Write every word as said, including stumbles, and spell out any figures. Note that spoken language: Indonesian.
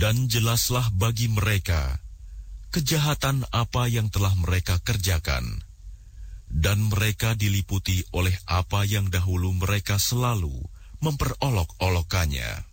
Dan jelaslah bagi mereka kejahatan apa yang telah mereka kerjakan, dan mereka diliputi oleh apa yang dahulu mereka selalu memperolok-olokannya.